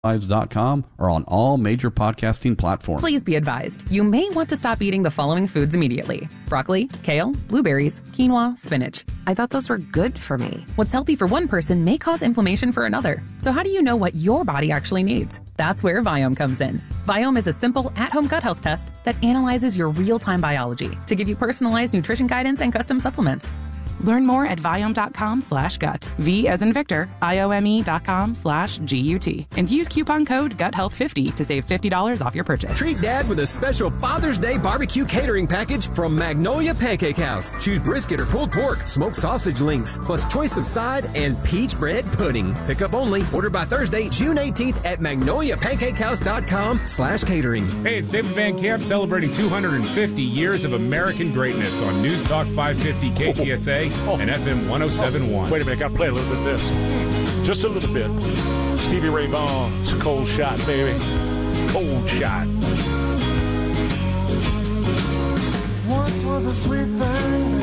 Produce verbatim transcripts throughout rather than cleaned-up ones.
lives dot com or on all major podcasting platforms. Please be advised, you may want to stop eating the following foods immediately: broccoli, kale, blueberries, quinoa, spinach. I thought those were good for me. What's healthy for one person may cause inflammation for another. So how do you know what your body actually needs? That's where Viome comes in. Viome is a simple, at-home gut health test that analyzes your real-time biology to give you personalized nutrition guidance and custom supplements. Learn more at Viome.com slash gut. V as in Victor, I-O-M-E dot com slash G-U-T. And use coupon code gut health fifty to save fifty dollars off your purchase. Treat Dad with a special Father's Day barbecue catering package from Magnolia Pancake House. Choose brisket or pulled pork, smoked sausage links, plus choice of side and peach bread pudding. Pick up only. Order by Thursday, June eighteenth at magnolia pancake house dot com slash catering. Hey, it's David Van Camp celebrating two hundred fifty years of American greatness on News Talk five fifty K T S A. Oh. And F M one oh seven point one. Oh, wait a minute, gotta play a little bit of this. Just a little bit. Stevie Ray Vaughan's Cold Shot, baby. Cold Shot. Once was a sweet thing,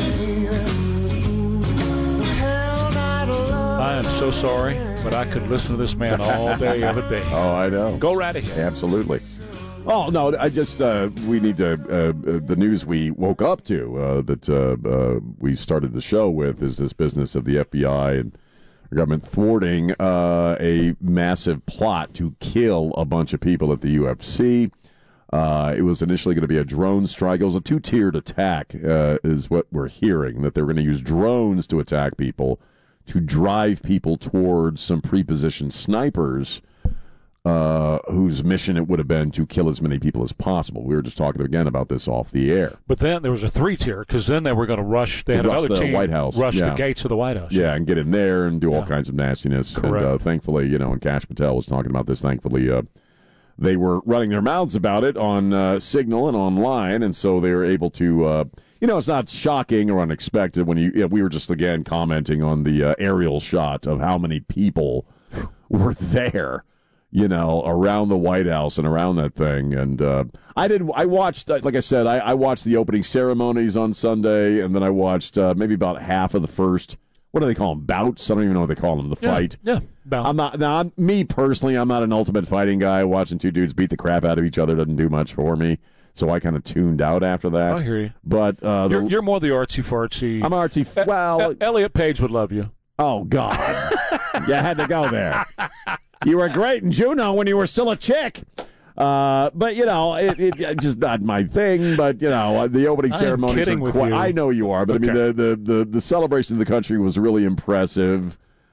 baby. Hell night of love. I am so sorry, but I could listen to this man all day, every day. Oh, I know. Go right ahead. Absolutely. Oh, no, I just, uh, we need to, uh, uh, the news we woke up to, uh, that uh, uh, we started the show with, is this business of the F B I and the government thwarting uh, a massive plot to kill a bunch of people at the U F C. Uh, it was initially going to be a drone strike. It was a two-tiered attack, uh, is what we're hearing, that they were going to use drones to attack people, to drive people towards some pre-positioned snipers, Uh, whose mission it would have been to kill as many people as possible. We were just talking again about this off the air. But then there was a three-tier, because then they were going to rush. They to had rush another the team White House. rush yeah. the gates of the White House. Yeah, and get in there and do all yeah. kinds of nastiness. Correct. And uh, thankfully, you know, and Kash Patel was talking about this, thankfully uh, they were running their mouths about it on uh, Signal and online, and so they were able to, uh, you know, it's not shocking or unexpected when you, you know, we were just, again, commenting on the uh, aerial shot of how many people were there, you know, around the White House and around that thing. And uh, I did. I watched, like I said, I, I watched the opening ceremonies on Sunday, and then I watched uh, maybe about half of the first, what do they call them, bouts? I don't even know what they call them, the yeah, fight. Yeah, bout. I'm not, now, I'm, me personally, I'm not an ultimate fighting guy. Watching two dudes beat the crap out of each other doesn't do much for me. So I kind of tuned out after that. I hear you. But uh, you're, the, you're more the artsy-fartsy. I'm artsy. F- well, e- Elliot Page would love you. Oh, God. You had to go there. You were great in Juno when you were still a chick. Uh, but, you know, it, it, it's just not my thing. But, you know, the opening ceremonies I'm kidding are with quite, you. I know you are. But, okay. I mean, the, the, the, the celebration of the country was really impressive.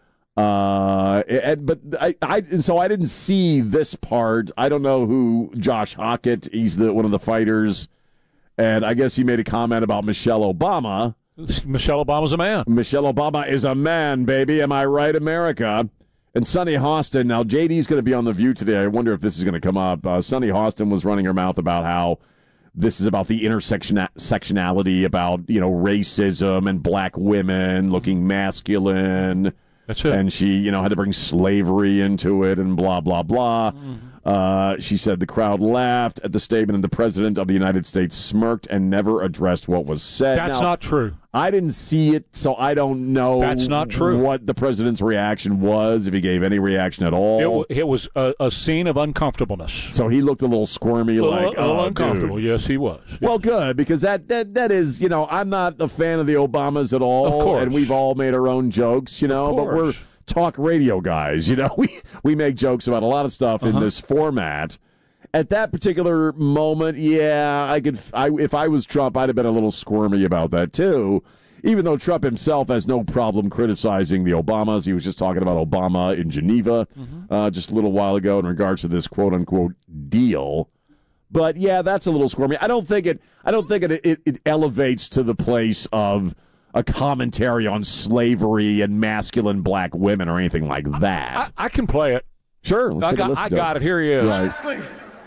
Uh, and, but I, I, and so I didn't see this part. I don't know who Josh Hockett, he's the one of the fighters. And I guess he made a comment about Michelle Obama. Michelle Obama's a man. Michelle Obama is a man, baby. Am I right, America? And Sunny Hostin. Now, J D's going to be on The View today. I wonder if this is going to come up. Uh, Sunny Hostin was running her mouth about how this is about the intersectionality, about, you know, racism and black women looking masculine. That's it. And she, you know, had to bring slavery into it and blah, blah, blah. Mm-hmm. Uh, she said the crowd laughed at the statement and the president of the United States smirked and never addressed what was said. That's now, not true. I didn't see it, so I don't know That's not true. what the president's reaction was, if he gave any reaction at all. It, it was a, a scene of uncomfortableness. So he looked a little squirmy, a little, like, a little oh, uncomfortable. dude. Yes, he was. Yes. Well, good, because that, that that is, you know, I'm not a fan of the Obamas at all. Of course. And we've all made our own jokes, you know, but we're talk radio guys, you know. We, we make jokes about a lot of stuff uh-huh. in this format. At that particular moment, yeah, I could. I, if I was Trump, I'd have been a little squirmy about that, too. Even though Trump himself has no problem criticizing the Obamas. He was just talking about Obama in Geneva mm-hmm. uh, just a little while ago in regards to this quote-unquote deal. But, yeah, that's a little squirmy. I don't think it I don't think it, it, it elevates to the place of a commentary on slavery and masculine black women or anything like that. I, I, I can play it. Sure. Let's I take got, a listen I to got it. it. Here he is. Honestly,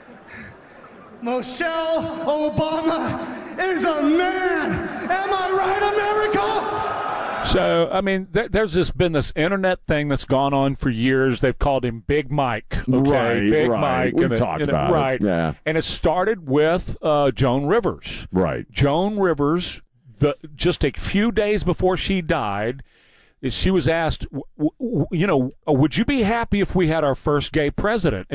Michelle Obama is a man. Am I right, America? So, I mean, th- there's this been this internet thing that's gone on for years. They've called him Big Mike. Okay, right, Big right. Mike. We've and talked it, about it. Right. Yeah. And it started with uh, Joan Rivers. Right. Joan Rivers, the just a few days before she died, she was asked, w- w- you know, would you be happy if we had our first gay president?